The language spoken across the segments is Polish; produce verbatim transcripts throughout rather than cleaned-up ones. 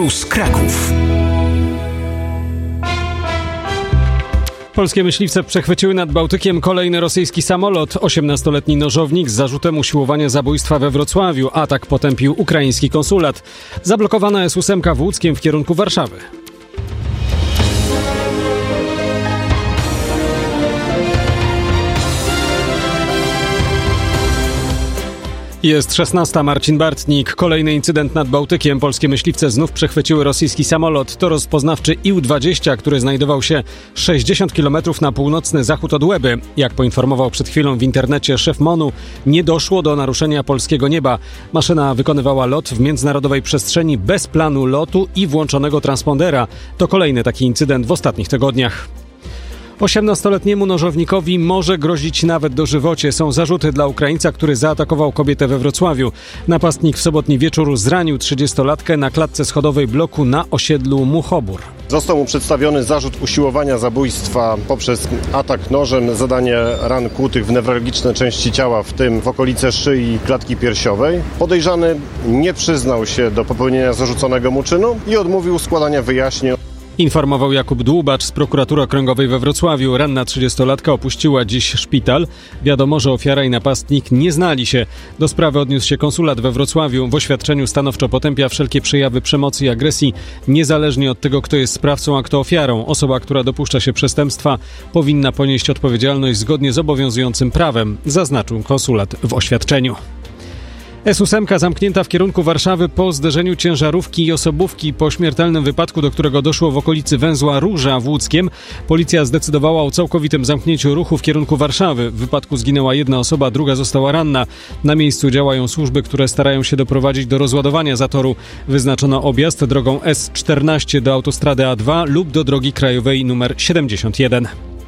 Z Kraków. Polskie myśliwce przechwyciły nad Bałtykiem kolejny rosyjski samolot. osiemnastoletni nożownik z zarzutem usiłowania zabójstwa we Wrocławiu. Atak potępił ukraiński konsulat. Zablokowana S osiem w Łódzkiem w kierunku Warszawy. Jest szesnasta, Marcin Bartnik. Kolejny incydent nad Bałtykiem. Polskie myśliwce znów przechwyciły rosyjski samolot. To rozpoznawczy I U dwadzieścia, który znajdował się sześćdziesiąt kilometrów na północny zachód od Łeby. Jak poinformował przed chwilą w internecie szef MON-u, nie doszło do naruszenia polskiego nieba. Maszyna wykonywała lot w międzynarodowej przestrzeni bez planu lotu i włączonego transpondera. To kolejny taki incydent w ostatnich tygodniach. osiemnastoletniemu nożownikowi może grozić nawet dożywocie. Są zarzuty dla Ukraińca, który zaatakował kobietę we Wrocławiu. Napastnik w sobotni wieczór zranił trzydziestolatkę na klatce schodowej bloku na osiedlu Muchobór. Został mu przedstawiony zarzut usiłowania zabójstwa poprzez atak nożem, zadanie ran kłutych w newralgiczne części ciała, w tym w okolice szyi i klatki piersiowej. Podejrzany nie przyznał się do popełnienia zarzuconego mu czynu i odmówił składania wyjaśnień. Informował Jakub Dłubacz z Prokuratury Okręgowej we Wrocławiu. Ranna trzydziestolatka opuściła dziś szpital. Wiadomo, że ofiara i napastnik nie znali się. Do sprawy odniósł się konsulat we Wrocławiu. W oświadczeniu stanowczo potępia wszelkie przejawy przemocy i agresji, niezależnie od tego, kto jest sprawcą, a kto ofiarą. Osoba, która dopuszcza się przestępstwa, powinna ponieść odpowiedzialność zgodnie z obowiązującym prawem, zaznaczył konsulat w oświadczeniu. S osiem zamknięta w kierunku Warszawy po zderzeniu ciężarówki i osobówki. Po śmiertelnym wypadku, do którego doszło w okolicy węzła Róża w Łódzkiem, policja zdecydowała o całkowitym zamknięciu ruchu w kierunku Warszawy. W wypadku zginęła jedna osoba, druga została ranna. Na miejscu działają służby, które starają się doprowadzić do rozładowania zatoru. Wyznaczono objazd drogą S czternaście do autostrady A dwa lub do drogi krajowej nr siedemdziesiąt jeden.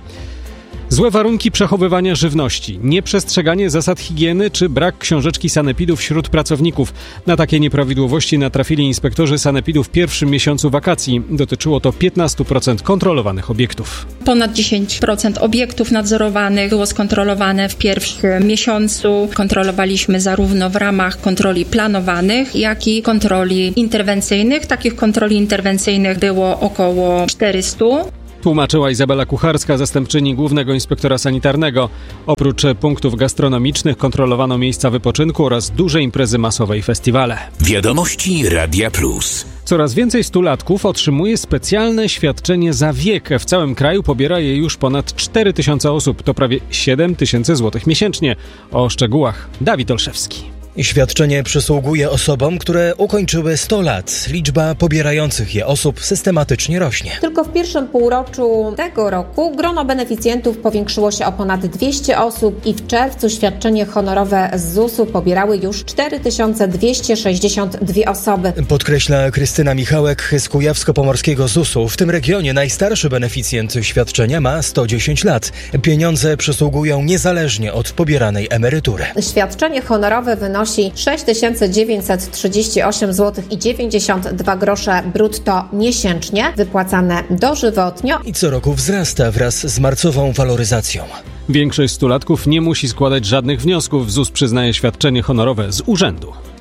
Złe warunki przechowywania żywności, nieprzestrzeganie zasad higieny czy brak książeczki sanepidu wśród pracowników. Na takie nieprawidłowości natrafili inspektorzy sanepidu w pierwszym miesiącu wakacji. Dotyczyło to piętnaście procent kontrolowanych obiektów. Ponad dziesięć procent obiektów nadzorowanych było skontrolowane w pierwszym miesiącu. Kontrolowaliśmy zarówno w ramach kontroli planowanych, jak i kontroli interwencyjnych. Takich kontroli interwencyjnych było około czterysta. Tłumaczyła Izabela Kucharska, zastępczyni głównego inspektora sanitarnego. Oprócz punktów gastronomicznych kontrolowano miejsca wypoczynku oraz duże imprezy masowe i festiwale. Wiadomości Radia Plus. Coraz więcej stulatków otrzymuje specjalne świadczenie za wiek. W całym kraju pobiera je już ponad cztery tysiące osób. To prawie siedem tysięcy złotych miesięcznie. O szczegółach Dawid Olszewski. Świadczenie przysługuje osobom, które ukończyły sto lat. Liczba pobierających je osób systematycznie rośnie. Tylko w pierwszym półroczu tego roku grono beneficjentów powiększyło się o ponad dwieście osób i w czerwcu świadczenie honorowe z zusu pobierały już cztery tysiące dwieście sześćdziesiąt dwie osoby. Podkreśla Krystyna Michałek z kujawsko-pomorskiego zusu. W tym regionie najstarszy beneficjent świadczenia ma sto dziesięć lat. Pieniądze przysługują niezależnie od pobieranej emerytury. Świadczenie honorowe wynosi sześć tysięcy dziewięćset trzydzieści osiem złotych i dziewięćdziesiąt dwa grosze brutto miesięcznie, wypłacane dożywotnio. I co roku wzrasta wraz z marcową waloryzacją. Większość stulatków nie musi składać żadnych wniosków. ZUS przyznaje świadczenie honorowe z urzędu.